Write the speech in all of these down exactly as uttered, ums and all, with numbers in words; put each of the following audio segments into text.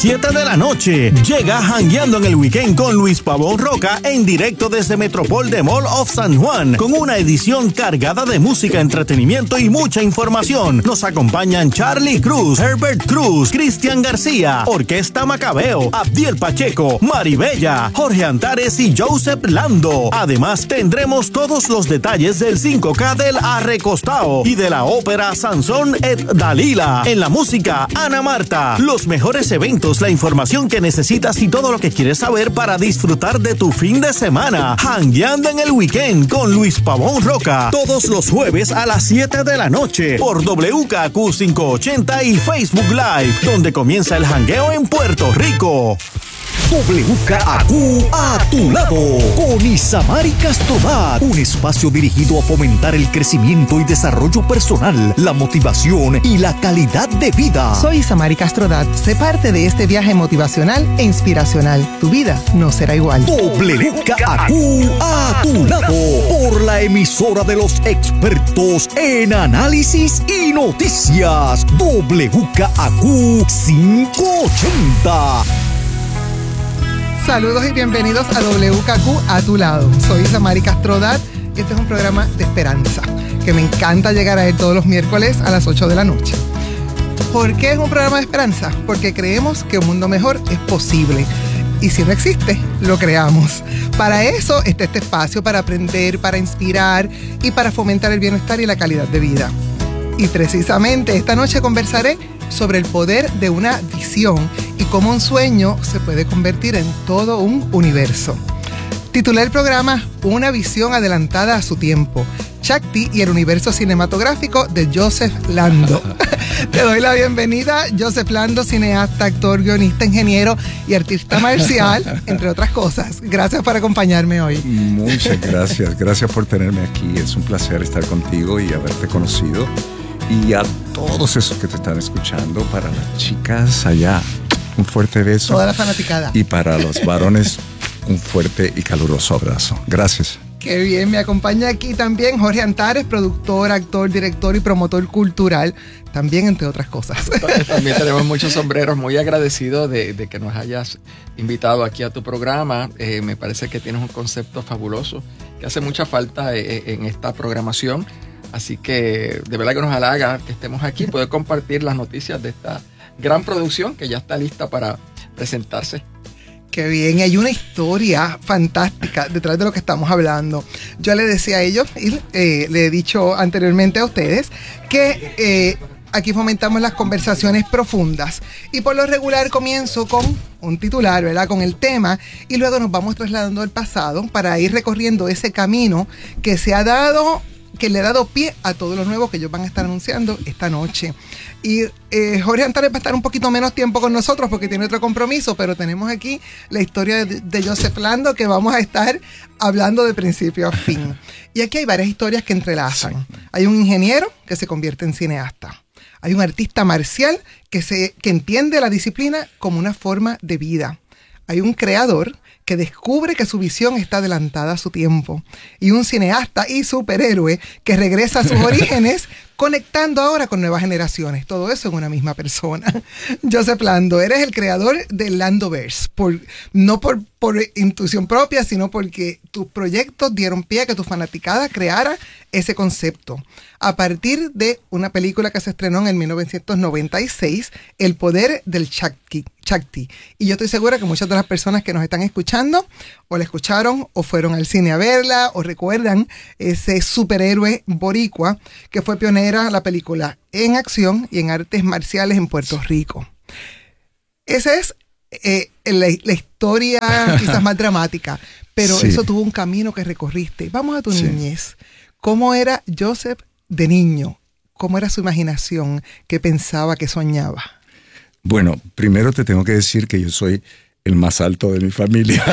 siete de la noche. Llega Jangueando en el Weekend con Luis Pavón Roca en directo desde Metropol de Mall of San Juan, con una edición cargada de música, entretenimiento y mucha información. Nos acompañan Charlie Cruz, Herbert Cruz, Cristian García, Orquesta Macabeo, Abdiel Pacheco, Maribella, Jorge Antares y Joseph Lando. Además, tendremos todos los detalles del cinco K del Arrecostao y de la ópera Sansón et Dalila. En la música, Ana Marta. Los mejores eventos, la información que necesitas y todo lo que quieres saber para disfrutar de tu fin de semana. Jangueando en el Weekend con Luis Pavón Roca. Todos los jueves a las siete de la noche por W K Q quinientos ochenta y Facebook Live, donde comienza el jangueo en Puerto Rico. W K A Q a tu lado, con Isamari Castrodat, un espacio dirigido a fomentar el crecimiento y desarrollo personal, la motivación y la calidad de vida. Soy Isamari Castrodat, sé parte de este viaje motivacional e inspiracional. Tu vida no será igual. W K A Q a tu lado, por la emisora de los expertos en análisis y noticias. W K A Q quinientos ochenta. Saludos y bienvenidos a W K Q a tu lado. Soy Isamari Castrodat y este es un programa de esperanza que me encanta llegar a él todos los miércoles a las ocho de la noche. ¿Por qué es un programa de esperanza? Porque creemos que un mundo mejor es posible. Y si no existe, lo creamos. Para eso está este espacio, para aprender, para inspirar y para fomentar el bienestar y la calidad de vida. Y precisamente esta noche conversaré sobre el poder de una visión y cómo un sueño se puede convertir en todo un universo. Titulé el programa Una visión adelantada a su tiempo, Shakti y el universo cinematográfico de Joseph Lando. Te doy la bienvenida, Joseph Lando, cineasta, actor, guionista, ingeniero y artista marcial, entre otras cosas. Gracias por acompañarme hoy. Muchas gracias, gracias por tenerme aquí. Es un placer estar contigo y haberte conocido. Y a todos esos que te están escuchando, para las chicas allá, un fuerte beso. Toda la fanaticada. Y para los varones, un fuerte y caluroso abrazo. Gracias. Qué bien, me acompaña aquí también Jorge Antares, productor, actor, director y promotor cultural, también entre otras cosas. También tenemos muchos sombreros, muy agradecido de, de que nos hayas invitado aquí a tu programa. Eh, me parece que tienes un concepto fabuloso que hace mucha falta eh, en esta programación. Así que de verdad que nos halaga que estemos aquí, poder compartir las noticias de esta gran producción que ya está lista para presentarse. Qué bien, hay una historia fantástica detrás de lo que estamos hablando. Yo le decía a ellos, y eh, le he dicho anteriormente a ustedes, que eh, aquí fomentamos las conversaciones profundas. Y por lo regular comienzo con un titular, ¿verdad? Con el tema, y luego nos vamos trasladando al pasado para ir recorriendo ese camino que se ha dado, que le ha dado pie a todo lo nuevo que ellos van a estar anunciando esta noche. Y eh, Jorge Antares va a estar un poquito menos tiempo con nosotros porque tiene otro compromiso, pero tenemos aquí la historia de, de Joseph Lando que vamos a estar hablando de principio a fin. Y aquí hay varias historias que entrelazan. Hay un ingeniero que se convierte en cineasta. Hay un artista marcial que, se, que entiende la disciplina como una forma de vida. Hay un creador que descubre que su visión está adelantada a su tiempo. Y un cineasta y superhéroe que regresa a sus orígenes, conectando ahora con nuevas generaciones. Todo eso en una misma persona. Joseph Lando, eres el creador del Landoverse. Por, no por, por intuición propia, sino porque tus proyectos dieron pie a que tu fanaticada creara ese concepto. A partir de una película que se estrenó en mil novecientos noventa y seis, El poder del Shakti. Shakti. Y yo estoy segura que muchas de las personas que nos están escuchando o la escucharon o fueron al cine a verla o recuerdan ese superhéroe boricua que fue pionera la película en acción y en artes marciales en Puerto Rico. Esa es eh, la, la historia quizás más dramática, pero sí, eso tuvo un camino que recorriste. Vamos a tu sí. niñez. ¿Cómo era Joseph de niño? ¿Cómo era su imaginación? ¿Qué pensaba, qué soñaba? Bueno, primero te tengo que decir que yo soy el más alto de mi familia.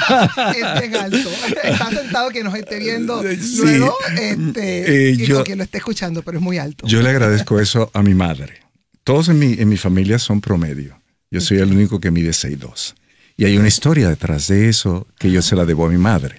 Es bien alto. Está sentado que nos esté viendo sí. luego este, eh, y yo, con quien lo esté escuchando, pero es muy alto. Yo le agradezco eso a mi madre. Todos en mi, en mi familia son promedio. Yo soy el único que mide seis dos. Y hay una historia detrás de eso que yo se la debo a mi madre.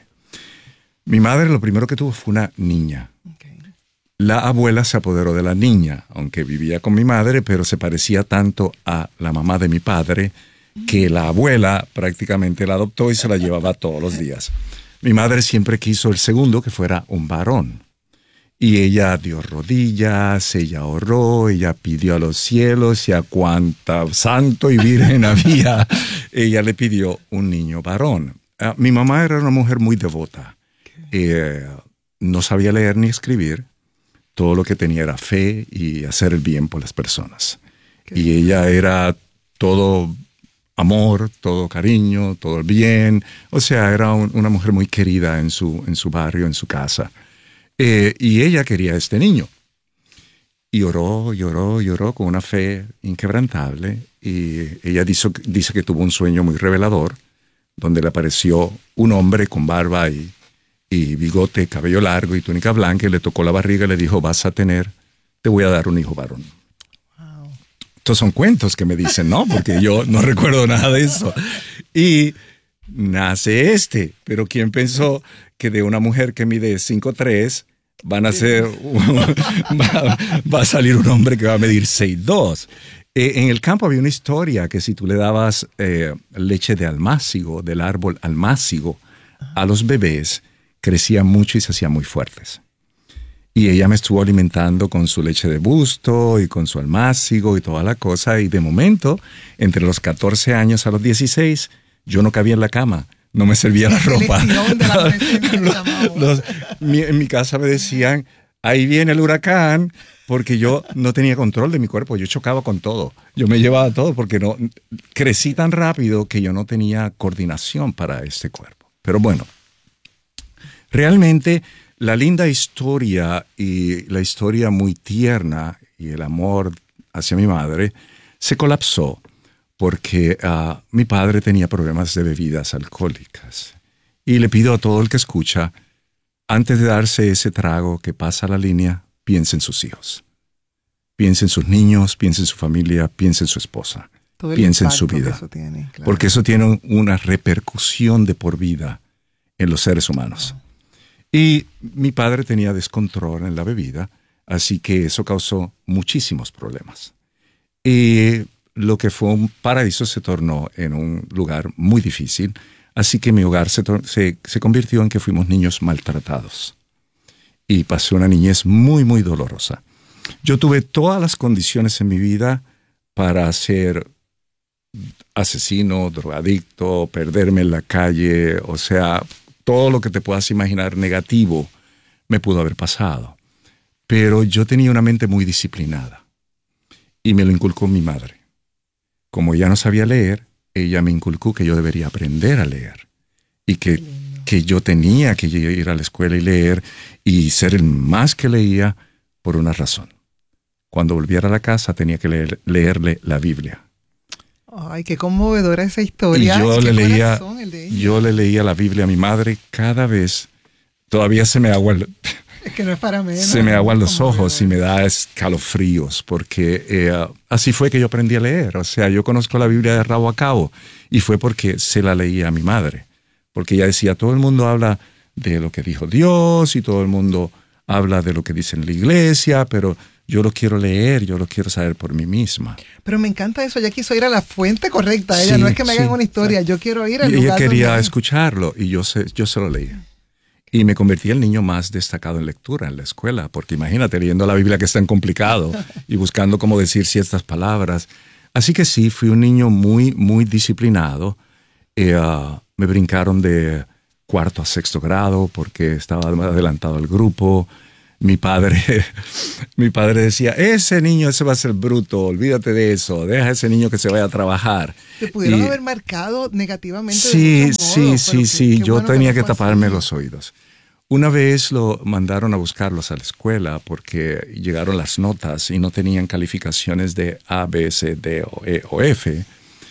Mi madre lo primero que tuvo fue una niña. Okay. La abuela se apoderó de la niña, aunque vivía con mi madre, pero se parecía tanto a la mamá de mi padre que la abuela prácticamente la adoptó y se la llevaba todos los días. Mi madre siempre quiso el segundo, que fuera un varón. Y ella dio rodillas, ella oró, ella pidió a los cielos y a cuanta santo y virgen había, ella le pidió un niño varón. Uh, mi mamá era una mujer muy devota. Eh, no sabía leer ni escribir. Todo lo que tenía era fe y hacer el bien por las personas. Qué y ella era todo amor, todo cariño, todo el bien. O sea, era un, una mujer muy querida en su, en su barrio, en su casa. Eh, y ella quería a este niño. Y oró, lloró, lloró con una fe inquebrantable. Y ella dice, dice que tuvo un sueño muy revelador, donde le apareció un hombre con barba y, y bigote, cabello largo y túnica blanca, y le tocó la barriga y le dijo, vas a tener, te voy a dar un hijo varón. Wow. Estos son cuentos que me dicen, ¿no? Porque yo no recuerdo nada de eso. Y nace este, pero ¿quién pensó que de una mujer que mide cinco tres van a ser, va, va a salir un hombre que va a medir seis dos? Eh, en el campo había una historia que si tú le dabas eh, leche de almácigo, del árbol almácigo, a los bebés, crecían mucho y se hacían muy fuertes. Y ella me estuvo alimentando con su leche de busto y con su almácigo y toda la cosa. Y de momento, entre los catorce años a los dieciséis, yo no cabía en la cama. No me servía la ropa. los, los, mi, en mi casa me decían, ahí viene el huracán, porque yo no tenía control de mi cuerpo. Yo chocaba con todo. Yo me llevaba todo porque no crecí tan rápido que yo no tenía coordinación para este cuerpo. Pero bueno, realmente la linda historia y la historia muy tierna y el amor hacia mi madre se colapsó porque uh, mi padre tenía problemas de bebidas alcohólicas. Y le pido a todo el que escucha, antes de darse ese trago que pasa la línea, piense en sus hijos. Piense en sus niños, piense en su familia, piense en su esposa. Piense en su vida. Eso tiene, claro. Porque eso tiene una repercusión de por vida en los seres humanos. Y mi padre tenía descontrol en la bebida, así que eso causó muchísimos problemas. Y lo que fue un paraíso se tornó en un lugar muy difícil, así que mi hogar se, se, se convirtió en que fuimos niños maltratados. Y pasé una niñez muy, muy dolorosa. Yo tuve todas las condiciones en mi vida para ser asesino, drogadicto, perderme en la calle, o sea, todo lo que te puedas imaginar negativo me pudo haber pasado. Pero yo tenía una mente muy disciplinada y me lo inculcó mi madre. Como ella no sabía leer, ella me inculcó que yo debería aprender a leer y que, que yo tenía que ir a la escuela y leer y ser el más que leía por una razón. Cuando volviera a la casa tenía que leer, leerle la Biblia. Ay, qué conmovedora esa historia. Y yo le leía, yo le leía la Biblia a mi madre cada vez. Todavía se me agua el, es que no es para menos. Se me aguan los ojos y me da escalofríos porque eh, así fue que yo aprendí a leer. O sea, yo conozco la Biblia de rabo a cabo y fue porque se la leía a mi madre. Porque ella decía, todo el mundo habla de lo que dijo Dios y todo el mundo habla de lo que dice en la iglesia, pero yo lo quiero leer, yo lo quiero saber por mí misma. Pero me encanta eso, ella quiso ir a la fuente correcta. Ella sí, no es que me sí, hagan una historia, sí. Yo quiero ir al y lugar ella quería donde... escucharlo y yo se, yo se lo leí. Y me convertí en el niño más destacado en lectura en la escuela, porque imagínate, leyendo la Biblia que es tan complicado y buscando cómo decir ciertas palabras. Así que sí, fui un niño muy, muy disciplinado. Eh, uh, me brincaron de cuarto a sexto grado porque estaba adelantado al grupo. Mi padre, mi padre decía, ese niño, ese va a ser bruto, olvídate de eso, deja a ese niño que se vaya a trabajar. Te pudieron y, haber marcado negativamente. Sí, de sí, modos, sí, sí, yo bueno tenía que, que taparme los oídos. Una vez lo mandaron a buscarlos a la escuela porque llegaron las notas y no tenían calificaciones de A, B, C, D o E o F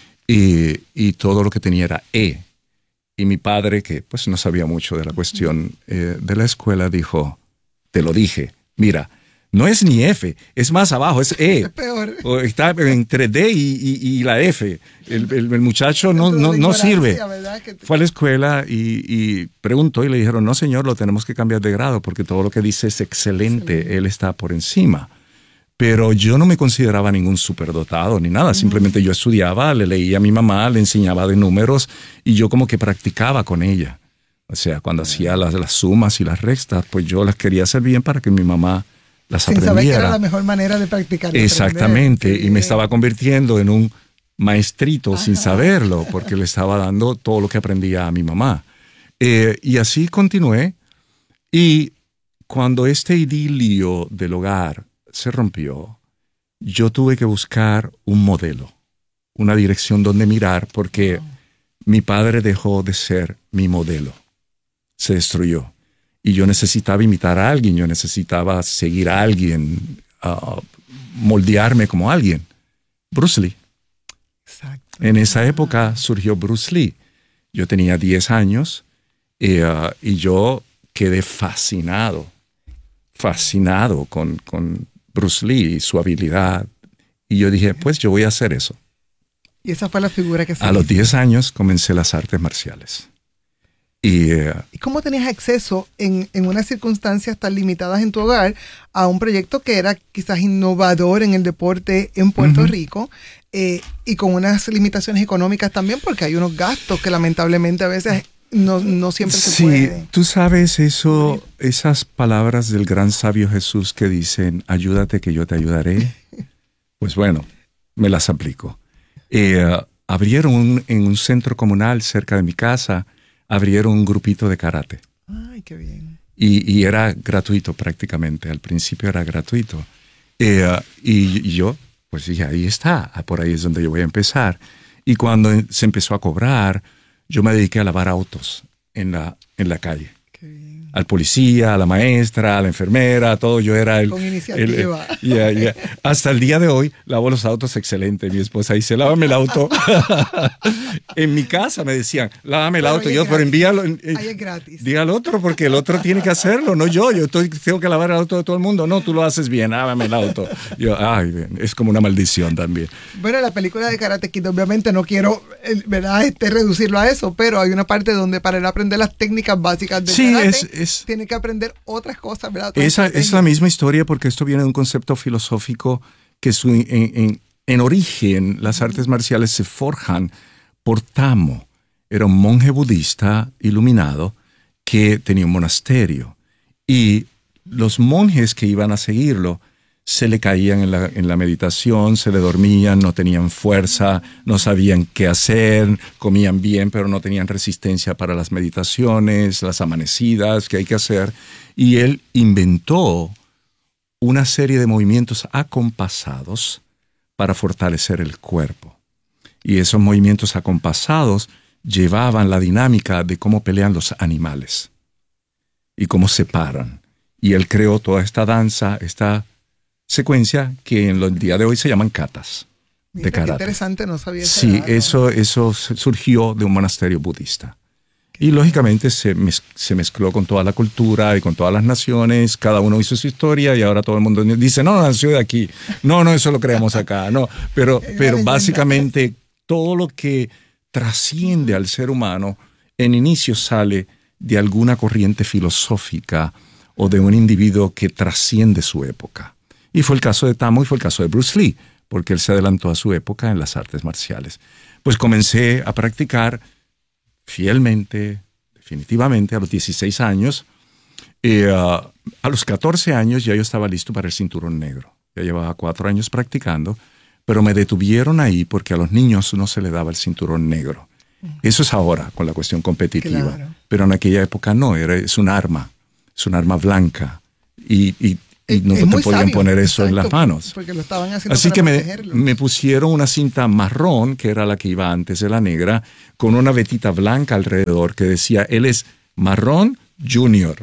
y, y todo lo que tenía era E. Y mi padre, que pues no sabía mucho de la cuestión eh, de la escuela, dijo, te lo dije, mira, no es ni F, es más abajo, es E. Es peor. O está entre D y, y, y la F. El, el, el muchacho no, no, no sirve. Te... Fue a la escuela y, y preguntó y le dijeron, no señor, lo tenemos que cambiar de grado porque todo lo que dice es excelente, excelente. Él está por encima. Pero yo no me consideraba ningún superdotado ni nada. Simplemente yo estudiaba, le leía a mi mamá, le enseñaba de números y yo como que practicaba con ella. O sea, cuando hacía las, las sumas y las restas, pues yo las quería hacer bien para que mi mamá las Sin aprendiera. saber que era la mejor manera de practicar. Exactamente. Aprender. Y me estaba convirtiendo en un maestrito Ajá. sin saberlo, porque le estaba dando todo lo que aprendía a mi mamá. Eh, y así continué. Y cuando este idilio del hogar se rompió, yo tuve que buscar un modelo, una dirección donde mirar, porque wow. mi padre dejó de ser mi modelo. Se destruyó. Y yo necesitaba imitar a alguien, yo necesitaba seguir a alguien, uh, moldearme como alguien. Bruce Lee. Exacto. En esa época surgió Bruce Lee. Yo tenía diez años y, uh, y yo quedé fascinado, fascinado con, con Bruce Lee y su habilidad. Y yo dije, pues yo voy a hacer eso. Y esa fue la figura que se A los diez años comencé las artes marciales. Y, uh, ¿Y cómo tenías acceso en, en unas circunstancias tan limitadas en tu hogar a un proyecto que era quizás innovador en el deporte en Puerto uh-huh. Rico eh, y con unas limitaciones económicas también, porque hay unos gastos que lamentablemente a veces no, no siempre se sí, puede? Sí, tú sabes eso, esas palabras del gran sabio Jesús que dicen, ayúdate que yo te ayudaré. Pues bueno, me las aplico. Eh, uh, abrieron un, en un centro comunal cerca de mi casa, abrieron un grupito de karate. Ay, qué bien. Y, y era gratuito prácticamente. Al principio era gratuito. Eh, uh, y, y yo, pues dije, ahí está. Por ahí es donde yo voy a empezar. Y cuando se empezó a cobrar, yo me dediqué a lavar autos en la, en la calle. Qué bien. Al policía, a la maestra, a la enfermera, todo. Yo era el... Con iniciativa. El, yeah, yeah. Hasta el día de hoy lavo los autos excelente. Mi esposa dice, lávame el auto. En mi casa me decían, lávame el pero auto. Yo, pero envíalo. En, ahí es gratis. Diga al otro, porque el otro tiene que hacerlo, no yo. Yo estoy, tengo que lavar el auto de todo el mundo. No, tú lo haces bien, lávame el auto. Yo, ay, bien, es como una maldición también. Bueno, la película de Karate Kid, obviamente no quiero, ¿verdad?, este, reducirlo a eso, pero hay una parte donde para él aprender las técnicas básicas de sí, karate, es, es, tiene que aprender otras cosas, ¿verdad? Esa es la misma historia, porque esto viene de un concepto filosófico que su, en, en, en origen las artes marciales se forjan por Tamo. Era un monje budista iluminado que tenía un monasterio. Y los monjes que iban a seguirlo se le caían en la, en la meditación, se le dormían, no tenían fuerza, no sabían qué hacer, comían bien, pero no tenían resistencia para las meditaciones, las amanecidas que hay que hacer. Y él inventó una serie de movimientos acompasados para fortalecer el cuerpo. Y esos movimientos acompasados llevaban la dinámica de cómo pelean los animales y cómo se paran. Y él creó toda esta danza, esta secuencia que en el día de hoy se llaman katas. Mira, de karate. Qué interesante, no sabía eso. Sí, eso, eso surgió de un monasterio budista. Y lógicamente se, mez, se mezcló con toda la cultura y con todas las naciones. Cada uno hizo su historia y ahora todo el mundo dice, no, nació de aquí. No, no, eso lo creamos acá. No, pero, pero básicamente todo lo que trasciende al ser humano en inicio sale de alguna corriente filosófica o de un individuo que trasciende su época. Y fue el caso de Tamo y fue el caso de Bruce Lee, porque él se adelantó a su época en las artes marciales. Pues comencé a practicar fielmente, definitivamente, a los dieciséis años. Eh, uh, a los catorce años ya yo estaba listo para el cinturón negro. Ya llevaba cuatro años practicando, pero me detuvieron ahí porque a los niños no se le daba el cinturón negro. Eso es ahora con la cuestión competitiva. Claro. Pero en aquella época no, era, es un arma, es un arma blanca. Y, y, y no te podían sabio, poner eso exacto, en las manos. Porque lo estaban haciendo Así para que me, me pusieron una cinta marrón, que era la que iba antes de la negra, con una vetita blanca alrededor que decía, él es marrón junior.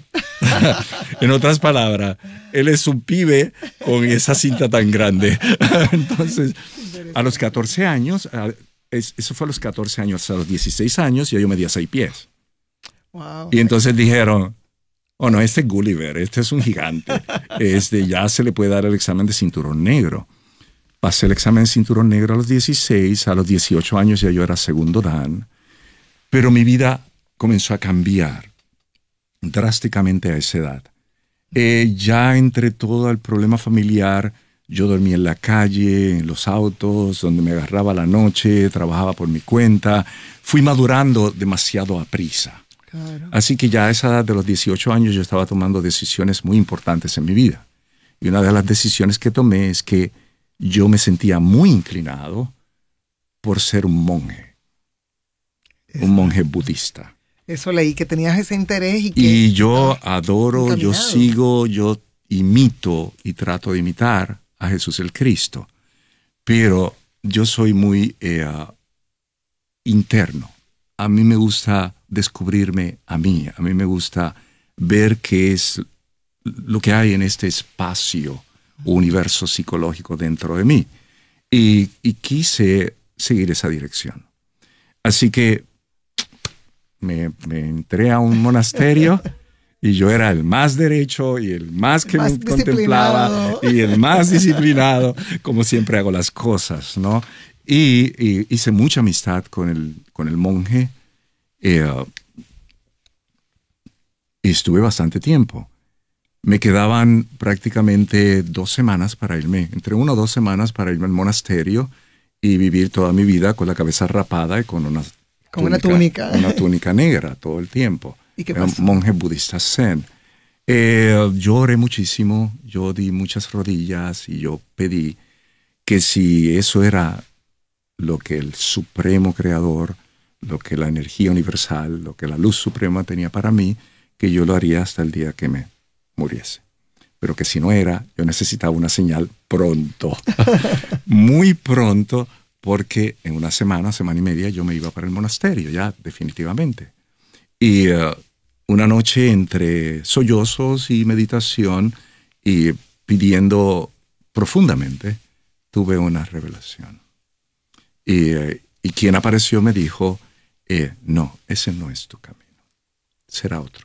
En otras palabras, él es un pibe con esa cinta tan grande. Entonces, a los catorce años, eso fue a los catorce años, a los dieciséis años, ya yo medía seis pies. Wow. Y entonces dijeron, oh no, este es Gulliver, este es un gigante. Este, ya se le puede dar el examen de cinturón negro. Pasé el examen de cinturón negro a los dieciséis, a los dieciocho años ya yo era segundo dan. Pero mi vida comenzó a cambiar drásticamente a esa edad. Eh, ya entre todo el problema familiar, yo dormía en la calle, en los autos, donde me agarraba la noche, trabajaba por mi cuenta. Fui madurando demasiado a prisa. Claro. Así que ya a esa edad de los dieciocho años yo estaba tomando decisiones muy importantes en mi vida. Y una de las decisiones que tomé es que yo me sentía muy inclinado por ser un monje, Eso. un monje budista. Eso leí, que tenías ese interés y que... Y yo adoro, yo encaminado. sigo, yo imito y trato de imitar a Jesús el Cristo. Pero yo soy muy eh, uh, interno. A mí me gusta descubrirme a mí. A mí me gusta ver qué es lo que hay en este espacio, universo psicológico dentro de mí. Y, y quise seguir esa dirección. Así que me, me entré a un monasterio y yo era el más derecho y el más que Más me contemplaba y el más disciplinado, como siempre hago las cosas, ¿no? Y, y hice mucha amistad con el, con el monje eh, y estuve bastante tiempo. Me quedaban prácticamente dos semanas para irme, entre una o dos semanas para irme al monasterio y vivir toda mi vida con la cabeza rapada y con una Con una túnica. Una túnica negra todo el tiempo. ¿Y qué Era pasó? un monje budista zen. Eh, yo oré muchísimo, yo di muchas rodillas y yo pedí que si eso era lo que el Supremo Creador, lo que la energía universal, lo que la luz suprema tenía para mí, que yo lo haría hasta el día que me muriese. Pero que si no era, yo necesitaba una señal pronto, muy pronto, porque en una semana, semana y media, yo me iba para el monasterio, ya definitivamente. Y uh, una noche entre sollozos y meditación y pidiendo profundamente, tuve una revelación. Y, uh, y quien apareció me dijo, eh, no, ese no es tu camino, será otro.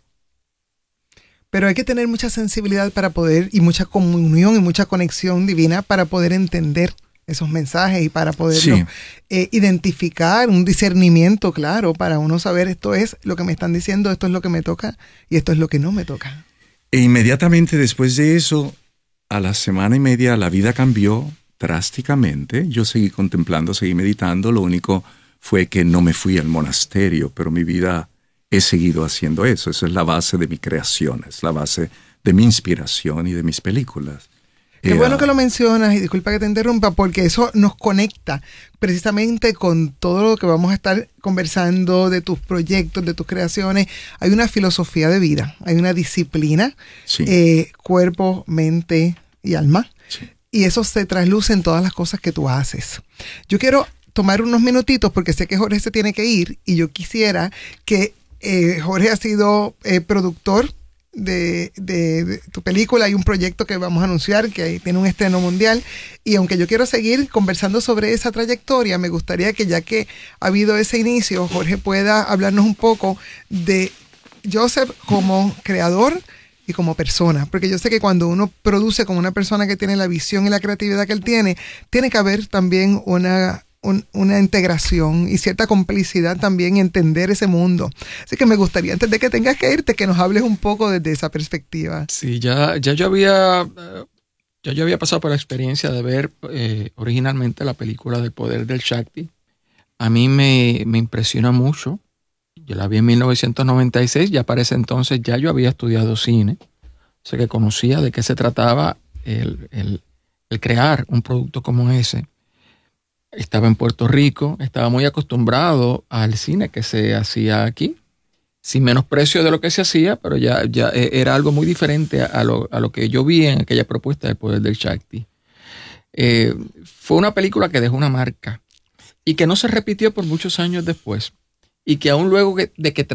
Pero hay que tener mucha sensibilidad para poder, y mucha comunión y mucha conexión divina para poder entender esos mensajes y para poder Sí. eh, identificar un discernimiento claro para uno saber esto es lo que me están diciendo, esto es lo que me toca y esto es lo que no me toca. E inmediatamente después de eso, a la semana y media, la vida cambió drásticamente. Yo seguí contemplando, seguí meditando. Lo único fue que no me fui al monasterio, pero mi vida he seguido haciendo eso. Esa es la base de mi creación, es la base de mi inspiración y de mis películas. Qué Eh, bueno que lo mencionas y disculpa que te interrumpa porque eso nos conecta precisamente con todo lo que vamos a estar conversando de tus proyectos, de tus creaciones. Hay una filosofía de vida, hay una disciplina, Sí. eh, cuerpo, mente y alma. Sí. Y eso se trasluce en todas las cosas que tú haces. Yo quiero tomar unos minutitos porque sé que Jorge se tiene que ir y yo quisiera que eh, Jorge ha sido eh, productor De, de, de tu película. Hay un proyecto que vamos a anunciar que tiene un estreno mundial y aunque yo quiero seguir conversando sobre esa trayectoria, me gustaría que ya que ha habido ese inicio, Jorge pueda hablarnos un poco de Joseph como creador y como persona, porque yo sé que cuando uno produce como una persona que tiene la visión y la creatividad que él tiene, tiene que haber también una Un, una integración y cierta complicidad también, entender ese mundo. Así que me gustaría, antes de que tengas que irte, que nos hables un poco desde esa perspectiva. Sí, ya, ya yo había ya yo había pasado por la experiencia de ver eh, originalmente la película del poder del Shakti. A mí me, me impresiona mucho. Yo la vi en mil novecientos noventa y seis, ya para ese entonces ya yo había estudiado cine. O sea que conocía de qué se trataba el, el, el crear un producto como ese. Estaba en Puerto Rico, estaba muy acostumbrado al cine que se hacía aquí, sin menosprecio de lo que se hacía, pero ya, ya era algo muy diferente a lo, a lo que yo vi en aquella propuesta del poder del Shakti. Eh, fue una película que dejó una marca y que no se repitió por muchos años después y que aún luego de que